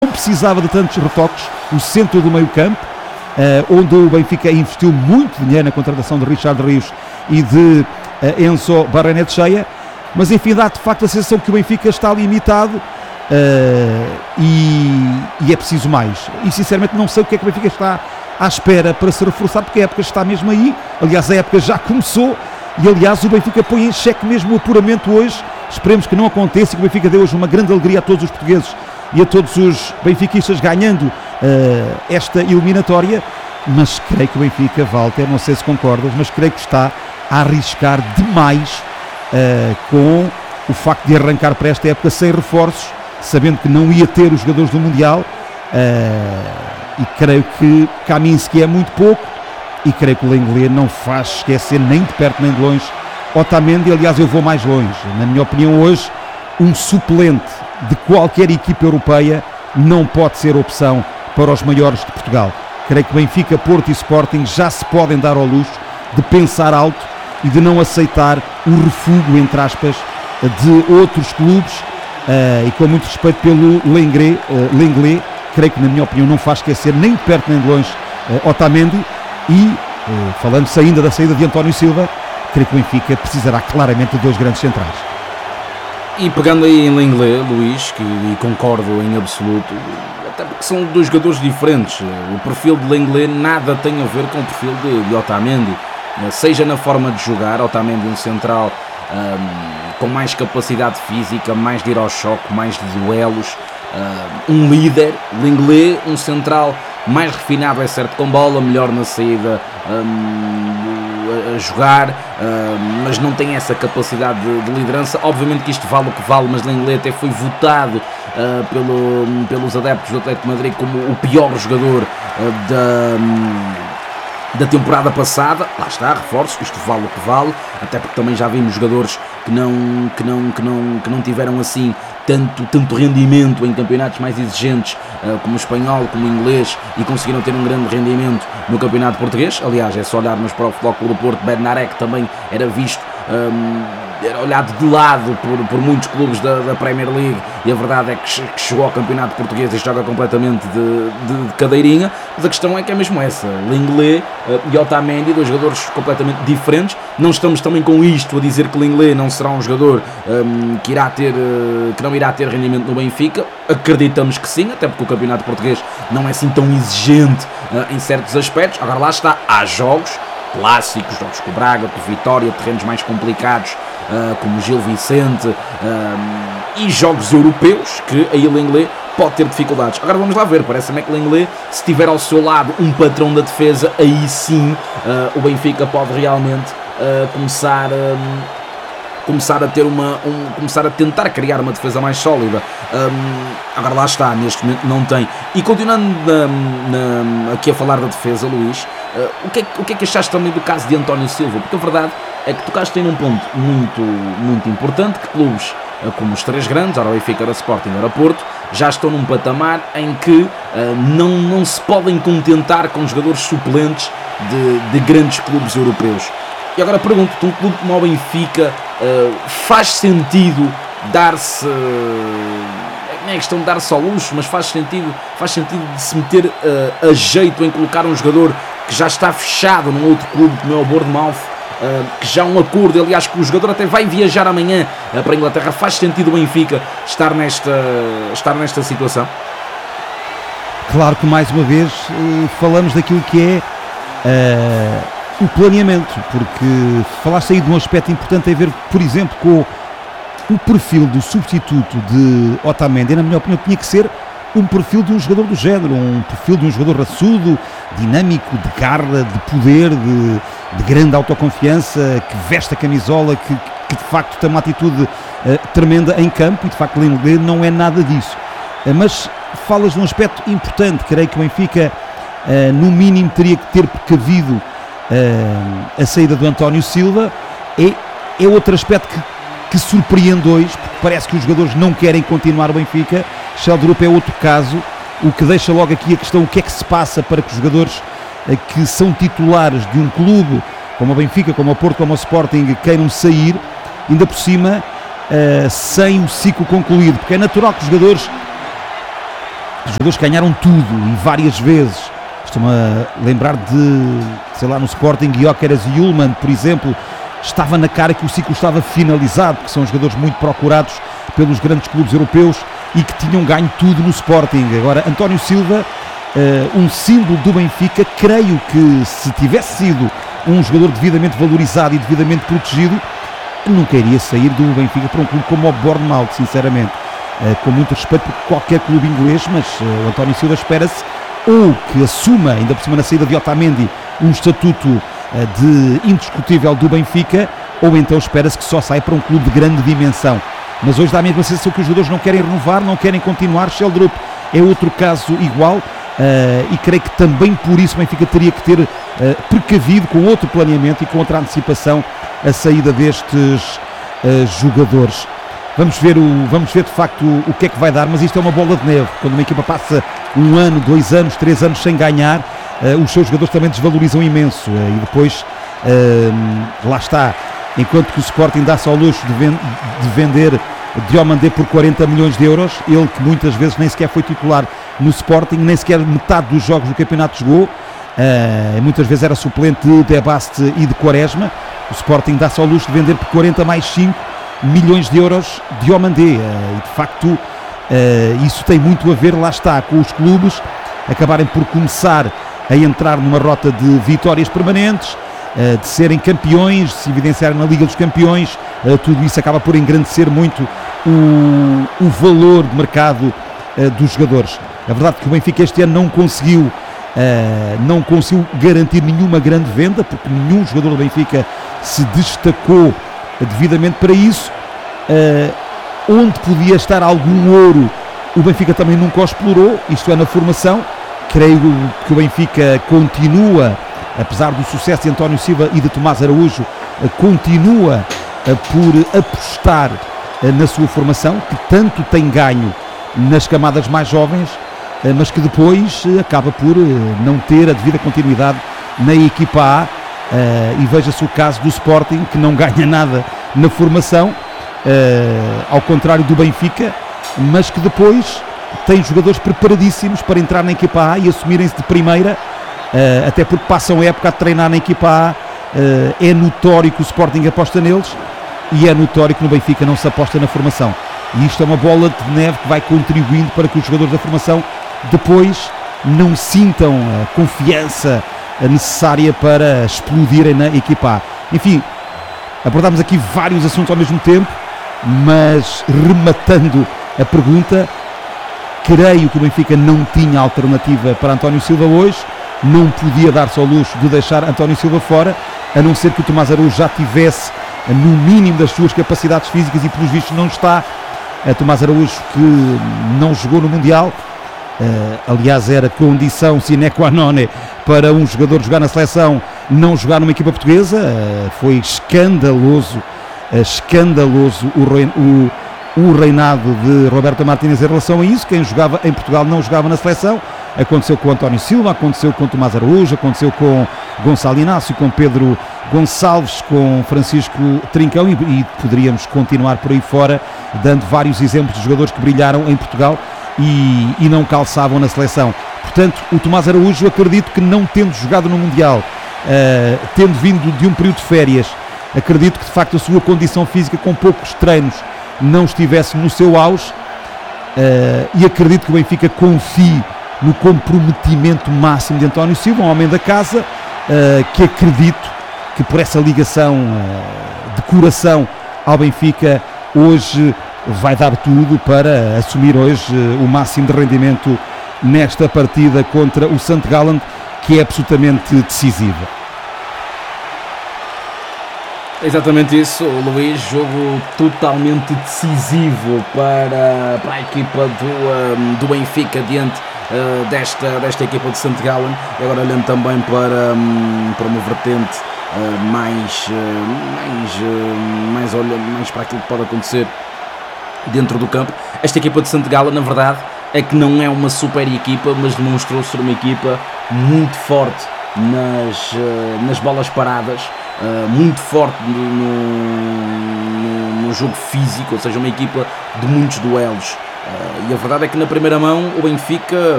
precisava de tantos retoques, o centro do meio campo, onde o Benfica investiu muito dinheiro na contratação de Richard Rios e de Enzo Barrenetxea, mas enfim, dá de facto a sensação que o Benfica está limitado e é preciso mais. E sinceramente não sei o que é que o Benfica está à espera para se reforçar, porque a época está mesmo aí. Aliás, a época já começou e aliás o Benfica põe em xeque mesmo o apuramento hoje. Esperemos que não aconteça e que o Benfica dê hoje uma grande alegria a todos os portugueses e a todos os benfiquistas ganhando esta eliminatória, mas creio que o Benfica, Walter, não sei se concordas, mas creio que está a arriscar demais com o facto de arrancar para esta época sem reforços, sabendo que não ia ter os jogadores do Mundial, e creio que Kaminski é muito pouco, e creio que o Lenglet não faz esquecer nem de perto nem de longe Otamendi. Aliás, eu vou mais longe, na minha opinião hoje um suplente de qualquer equipa europeia não pode ser opção para os maiores de Portugal. Creio que Benfica, Porto e Sporting já se podem dar ao luxo de pensar alto e de não aceitar o refúgio, entre aspas, de outros clubes, e com muito respeito pelo Lenglet, creio que na minha opinião não faz esquecer nem de perto nem de longe Otamendi. E falando-se ainda da saída de António Silva, creio que o Benfica precisará claramente de dois grandes centrais. E pegando aí em Lenglet, Luís, e concordo em absoluto, até porque são dois jogadores diferentes. O perfil de Lenglet nada tem a ver com o perfil de Otamendi, seja na forma de jogar. Otamendi um central com mais capacidade física, mais de ir ao choque, mais de duelos, um líder. Lenglet um central mais refinado, é certo, com bola, melhor na saída a jogar, mas não tem essa capacidade de liderança. Obviamente que isto vale o que vale, mas Lenglet até foi votado pelos adeptos do Atlético de Madrid como o pior jogador da temporada passada. Lá está, reforço, isto vale o que vale, até porque também já vimos jogadores que não tiveram assim tanto rendimento em campeonatos mais exigentes, como o espanhol, como o inglês, e conseguiram ter um grande rendimento no campeonato português. Aliás, é só olharmos para o Futebol Clube do Porto. Bednarek também era visto, era olhado de lado por muitos clubes da Premier League, e a verdade é que chegou ao campeonato português e joga completamente de cadeirinha. Mas a questão é que é mesmo essa: Lenglet e Otamendi, dois jogadores completamente diferentes. Não estamos também com isto a dizer que Lenglet não será um jogador que não irá ter rendimento no Benfica. Acreditamos que sim, até porque o campeonato português não é assim tão exigente em certos aspectos. Agora lá está, há jogos clássicos, jogos com o Braga, com o Vitória, terrenos mais complicados, como o Gil Vicente, e jogos europeus que aí Lenglet pode ter dificuldades. Agora vamos lá ver, parece-me que Lenglet, se tiver ao seu lado um patrão da defesa, aí sim o Benfica pode realmente começar a ter começar a tentar criar uma defesa mais sólida. Agora lá está, neste momento não tem. E continuando aqui a falar da defesa, Luís, o que é que achaste também do caso de António Silva? Porque a verdade é que tocaste em um ponto muito importante, que clubes como os três grandes, ora Benfica, ora Sporting, ora Porto, já estão num patamar em que não se podem contentar com jogadores suplentes de grandes clubes europeus. E agora pergunto-te, um clube como o Benfica, faz sentido dar-se, não é questão de dar-se ao luxo, mas faz sentido de se meter a jeito em colocar um jogador que já está fechado num outro clube como é o Bournemouth, que já há um acordo, aliás que o jogador até vai viajar amanhã para a Inglaterra? Faz sentido o Benfica estar nesta situação? Claro que mais uma vez falamos daquilo que é o planeamento, porque falaste aí de um aspecto importante, tem a ver, por exemplo, com o perfil do substituto de Otamendi. Na minha opinião tinha que ser um perfil de um jogador do género, um perfil de um jogador raçudo, dinâmico, de garra, de poder, de grande autoconfiança, que veste a camisola, que de facto tem uma atitude tremenda em campo, e de facto Lenglet não é nada disso. Mas falas de um aspecto importante, creio que o Benfica no mínimo teria que ter precavido a saída do António Silva. É outro aspecto que surpreende hoje, porque parece que os jogadores não querem continuar o Benfica. Sheldrup é outro caso, o que deixa logo aqui a questão: o que é que se passa para que os jogadores que são titulares de um clube como o Benfica, como o Porto, como o Sporting, queiram sair, ainda por cima sem o ciclo concluído, porque é natural que os jogadores Os jogadores ganharam tudo e várias vezes. Estou-me a lembrar de, sei lá, no Sporting, Gyökeres e Ullmann, por exemplo, estava na cara que o ciclo estava finalizado, porque são jogadores muito procurados pelos grandes clubes europeus e que tinham ganho tudo no Sporting. Agora, António Silva, um símbolo do Benfica, creio que se tivesse sido um jogador devidamente valorizado e devidamente protegido, nunca iria sair do Benfica para um clube como o Bournemouth, sinceramente. Com muito respeito por qualquer clube inglês, mas o António Silva espera-se ou que assuma, ainda por cima na saída de Otamendi, um estatuto de indiscutível do Benfica, ou então espera-se que só saia para um clube de grande dimensão. Mas hoje dá a mesma sensação que os jogadores não querem renovar, não querem continuar. Sheldrup é outro caso igual, e creio que também por isso o Benfica teria que ter precavido com outro planeamento e com outra antecipação a saída destes jogadores. Vamos ver de facto o que é que vai dar, mas isto é uma bola de neve. Quando uma equipa passa 1 ano, 2 anos, 3 anos sem ganhar, os seus jogadores também desvalorizam imenso, e depois lá está, enquanto que o Sporting dá-se ao luxo de vender Diomandé por 40 milhões de euros, ele que muitas vezes nem sequer foi titular no Sporting, nem sequer metade dos jogos do campeonato jogou, muitas vezes era suplente de Debaste e de Quaresma. O Sporting dá-se ao luxo de vender por 40 mais 5 milhões de euros Diomandé, e de facto isso tem muito a ver, lá está, com os clubes acabarem por começar a entrar numa rota de vitórias permanentes, de serem campeões, de se evidenciarem na Liga dos Campeões. Tudo isso acaba por engrandecer muito o valor de mercado dos jogadores. É verdade que o Benfica este ano não conseguiu garantir nenhuma grande venda, porque nenhum jogador do Benfica se destacou devidamente para isso. Onde podia estar algum ouro, o Benfica também nunca o explorou, isto é, na formação. Creio que o Benfica continua, apesar do sucesso de António Silva e de Tomás Araújo, continua por apostar na sua formação, que tanto tem ganho nas camadas mais jovens, mas que depois acaba por não ter a devida continuidade na equipa A, e veja-se o caso do Sporting, que não ganha nada na formação, ao contrário do Benfica, mas que depois tem jogadores preparadíssimos para entrar na equipa A e assumirem-se de primeira, até porque passam a época a treinar na equipa A. É notório que o Sporting aposta neles e é notório que no Benfica não se aposta na formação, e isto é uma bola de neve que vai contribuindo para que os jogadores da formação depois não sintam a confiança necessária para explodirem na equipa A. Enfim, abordámos aqui vários assuntos ao mesmo tempo, mas rematando a pergunta, creio que o Benfica não tinha alternativa para António Silva hoje, não podia dar-se ao luxo de deixar António Silva fora, a não ser que o Tomás Araújo já tivesse no mínimo das suas capacidades físicas, e pelos vistos não está. Tomás Araújo, que não jogou no Mundial, aliás era condição sine qua non para um jogador jogar na seleção, não jogar numa equipa portuguesa. Foi escandaloso o reinado de Roberto Martínez em relação a isso. Quem jogava em Portugal não jogava na seleção. Aconteceu com António Silva, aconteceu com Tomás Araújo, aconteceu com Gonçalo Inácio, com Pedro Gonçalves, com Francisco Trincão, e poderíamos continuar por aí fora, dando vários exemplos de jogadores que brilharam em Portugal e não calçavam na seleção. Portanto, o Tomás Araújo, acredito que não tendo jogado no Mundial, tendo vindo de um período de férias, acredito que de facto a sua condição física com poucos treinos não estivesse no seu auge, e acredito que o Benfica confie no comprometimento máximo de António Silva, um homem da casa, que acredito que por essa ligação de coração ao Benfica hoje vai dar tudo para assumir hoje o máximo de rendimento nesta partida contra o St. Gallen, que é absolutamente decisiva. Exatamente isso, Luís, jogo totalmente decisivo para a equipa do Benfica diante desta equipa de St. Gallen. E agora olhando também para uma vertente mais para aquilo que pode acontecer dentro do campo. Esta equipa de St. Gallen, na verdade, é que não é uma super equipa, mas demonstrou ser uma equipa muito forte nas bolas paradas, muito forte no jogo físico, ou seja, uma equipa de muitos duelos, E a verdade é que na primeira mão o Benfica